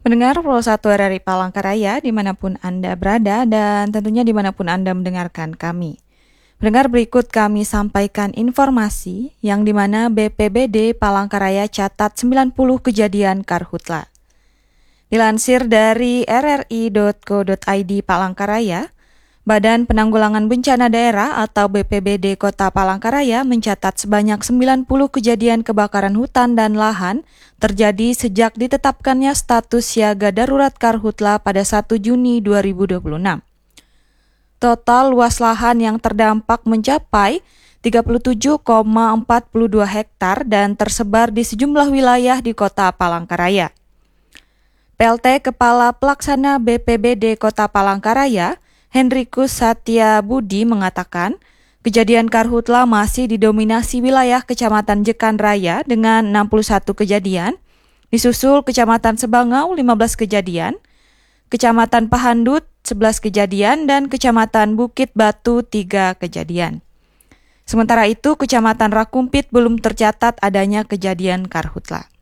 Pendengar Pro 1 RRI Palangkaraya dimanapun Anda berada dan tentunya dimanapun Anda mendengarkan kami. Pendengar, berikut kami sampaikan informasi yang dimana BPBD Palangkaraya catat 90 kejadian karhutla. Dilansir dari rri.co.id Palangkaraya, Badan Penanggulangan Bencana Daerah atau BPBD Kota Palangkaraya mencatat sebanyak 90 kejadian kebakaran hutan dan lahan terjadi sejak ditetapkannya status siaga darurat karhutla pada 1 Juni 2026. Total luas lahan yang terdampak mencapai 37,42 hektar dan tersebar di sejumlah wilayah di Kota Palangkaraya. PLT Kepala Pelaksana BPBD Kota Palangkaraya, Henrikus Satya Budi mengatakan, kejadian karhutla masih didominasi wilayah Kecamatan Jekan Raya dengan 61 kejadian, disusul Kecamatan Sebangau 15 kejadian, Kecamatan Pahandut 11 kejadian, dan Kecamatan Bukit Batu 3 kejadian. Sementara itu, Kecamatan Rakumpit belum tercatat adanya kejadian karhutla.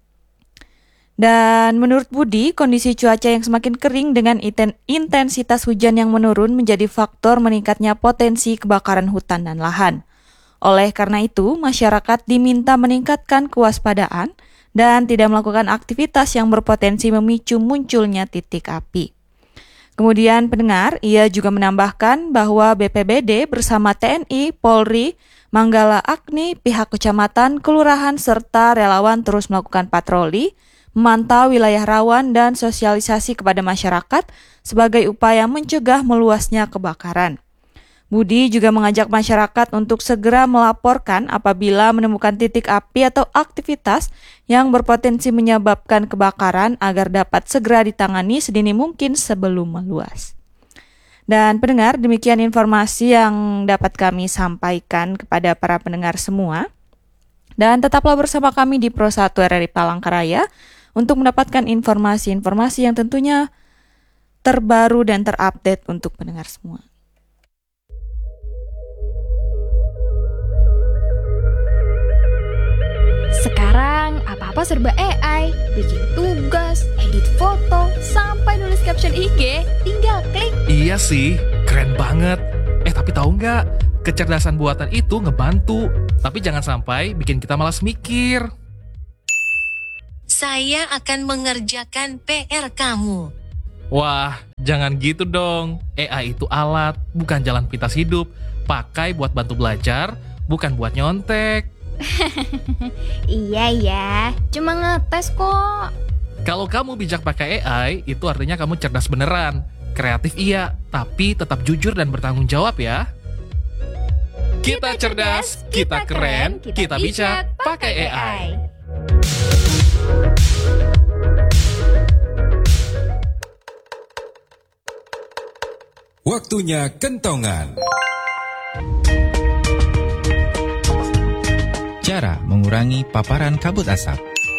Dan menurut Budi, kondisi cuaca yang semakin kering dengan intensitas hujan yang menurun menjadi faktor meningkatnya potensi kebakaran hutan dan lahan. Oleh karena itu, masyarakat diminta meningkatkan kewaspadaan dan tidak melakukan aktivitas yang berpotensi memicu munculnya titik api. Kemudian pendengar, ia juga menambahkan bahwa BPBD bersama TNI, Polri, Manggala Agni, pihak kecamatan, kelurahan, serta relawan terus melakukan patroli, memantau wilayah rawan dan sosialisasi kepada masyarakat sebagai upaya mencegah meluasnya kebakaran. Budi juga mengajak masyarakat untuk segera melaporkan apabila menemukan titik api atau aktivitas yang berpotensi menyebabkan kebakaran agar dapat segera ditangani sedini mungkin sebelum meluas. Dan pendengar, demikian informasi yang dapat kami sampaikan kepada para pendengar semua. Dan tetaplah bersama kami di Pro 1 RRI Palangkaraya untuk mendapatkan informasi-informasi yang tentunya terbaru dan terupdate untuk pendengar semua. Sekarang apa-apa serba AI, bikin tugas, edit foto, sampai nulis caption IG, tinggal klik. Iya sih, keren banget. Tapi tahu nggak, kecerdasan buatan itu ngebantu, tapi jangan sampai bikin kita malas mikir. Saya akan mengerjakan PR kamu. Wah, jangan gitu dong. AI itu alat, bukan jalan pintas hidup. Pakai buat bantu belajar, bukan buat nyontek. Iya ya, cuma ngetes kok. Kalau kamu bijak pakai AI, itu artinya kamu cerdas beneran. Kreatif iya, tapi tetap jujur dan bertanggung jawab ya. Kita cerdas, kita keren, kita bijak pakai AI. Waktunya kentongan. Cara mengurangi paparan kabut asap.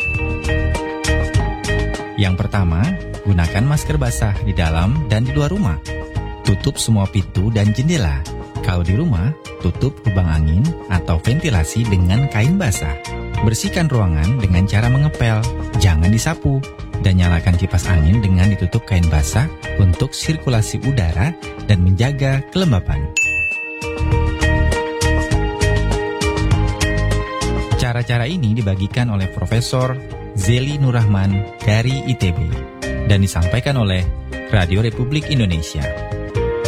Yang pertama, gunakan masker basah di dalam dan di luar rumah. Tutup semua pintu dan jendela. Kalau di rumah, tutup lubang angin atau ventilasi dengan kain basah. Bersihkan ruangan dengan cara mengepel, jangan disapu. Dan nyalakan kipas angin dengan ditutup kain basah untuk sirkulasi udara dan menjaga kelembapan. Cara-cara ini dibagikan oleh Profesor Zeli Nurrahman dari ITB dan disampaikan oleh Radio Republik Indonesia.